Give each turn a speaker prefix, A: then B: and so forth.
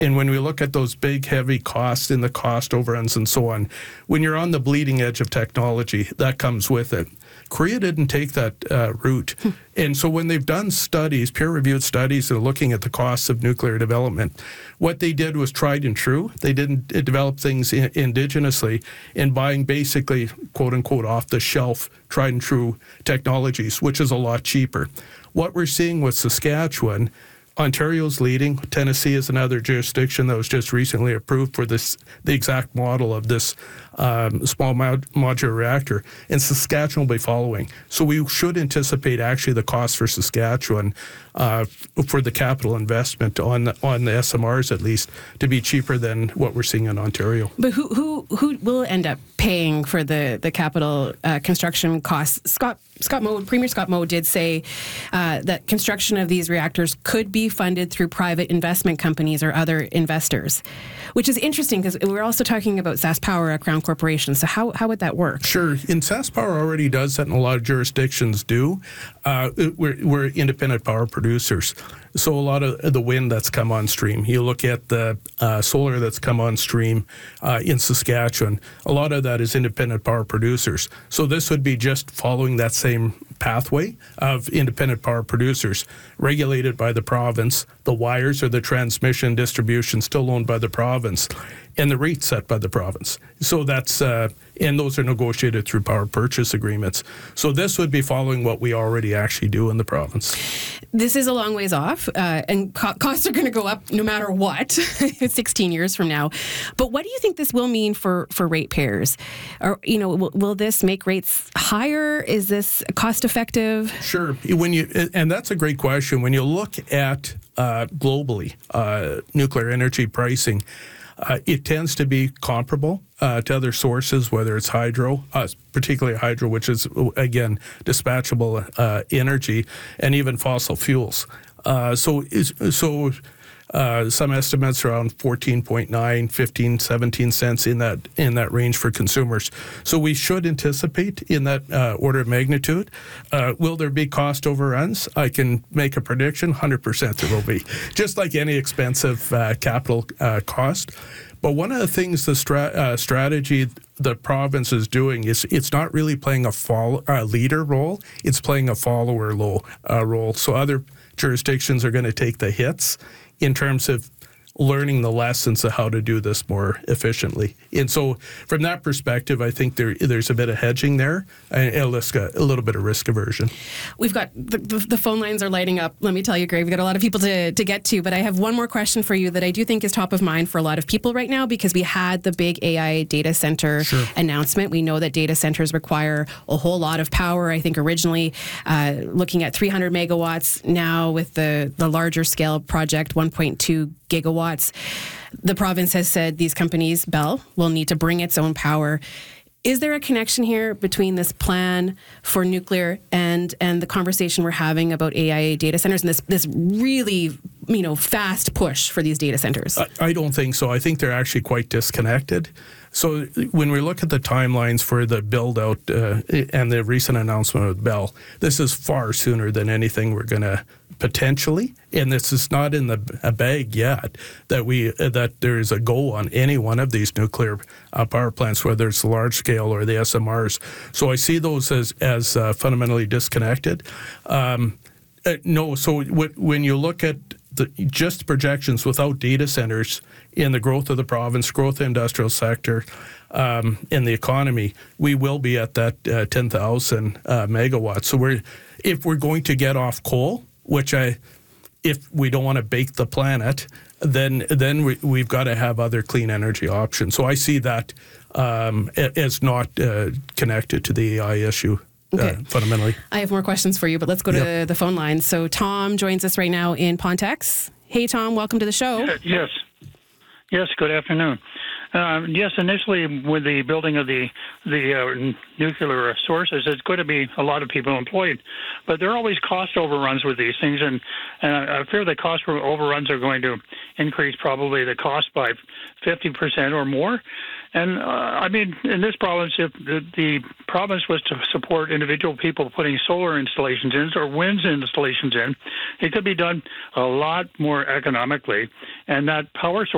A: And when we look at those big, heavy costs and the cost overruns and so on, when you're on the bleeding edge of technology, that comes with it. Korea didn't take that route. And so when they've done studies, peer-reviewed studies, and looking at the costs of nuclear development, what they did was tried and true. They didn't develop things indigenously in buying basically, quote-unquote, off-the-shelf, tried and true technologies, which is a lot cheaper. What we're seeing with Saskatchewan, Ontario's leading. Tennessee is another jurisdiction that was just recently approved for the exact model of this small modular reactor, and Saskatchewan will be following. So we should anticipate actually the cost for Saskatchewan for the capital investment on the SMRs at least to be cheaper than what we're seeing in Ontario.
B: But who will end up paying for the capital construction costs? Premier Scott Moe did say that construction of these reactors could be funded through private investment companies or other investors, which is interesting because we're also talking about SaskPower, a Crown corporation. So how would that work?
A: Sure. And SaskPower already does that, and a lot of jurisdictions do. We're independent power producers. So a lot of the wind that's come on stream, you look at the solar that's come on stream in Saskatchewan, a lot of that is independent power producers. So this would be just following that same pathway of independent power producers regulated by the province. The wires or the transmission distribution still owned by the province, and the rate set by the province. So that's and those are negotiated through power purchase agreements. So this would be following what we already actually do in the province.
B: This is a long ways off, and costs are going to go up no matter what 16 years from now. But what do you think this will mean for ratepayers? Or, will this make rates higher? Is this cost effective?
A: Sure. And that's a great question. When you look at globally nuclear energy pricing, it tends to be comparable to other sources, whether it's hydro, particularly hydro, which is, again, dispatchable energy, and even fossil fuels. So some estimates around 14.9, 15, 17 cents in that range for consumers. So we should anticipate in that order of magnitude. Will there be cost overruns? I can make a prediction, 100% there will be, just like any expensive capital cost. But one of the things the strategy the province is doing is it's not really playing a leader role, it's playing a follower role. So other jurisdictions are going to take the hits in terms of learning the lessons of how to do this more efficiently. And so from that perspective, I think there's a bit of hedging there and a little bit of risk aversion.
B: We've got the phone lines are lighting up. Let me tell you, Greg, we've got a lot of people to get to, but I have one more question for you that I do think is top of mind for a lot of people right now, because we had the big AI data center announcement. We know that data centers require a whole lot of power. I think originally looking at 300 megawatts, now with the larger scale project, 1.2 gigawatts. The province has said these companies, Bell, will need to bring its own power. Is there a connection here between this plan for nuclear and the conversation we're having about AI data centers and this really fast push for these data centers?
A: I don't think so. I think they're actually quite disconnected. So when we look at the timelines for the build-out and the recent announcement of Bell, this is far sooner than anything we're going to potentially, and this is not in the bag yet, that there is a go on any one of these nuclear power plants, whether it's large scale or the SMRs. So I see those as fundamentally disconnected. No, so when you look at just projections without data centers in the growth of the province, growth of the industrial sector, in the economy, we will be at that 10,000 megawatts. So if we're going to get off coal, if we don't want to bake the planet, then we've got to have other clean energy options. So I see that as not connected to the AI issue. Okay. Fundamentally.
B: I have more questions for you, but let's go to the phone line. So Tom joins us right now in Pontex. Hey, Tom, welcome to the show.
C: Yes, good afternoon. Yes, initially with the building of the nuclear sources, it's going to be a lot of people employed, but there are always cost overruns with these things, and I fear the cost overruns are going to increase probably the cost by 50% or more. And in this province, if the province was to support individual people putting solar installations in or wind installations in, it could be done a lot more economically, and that power source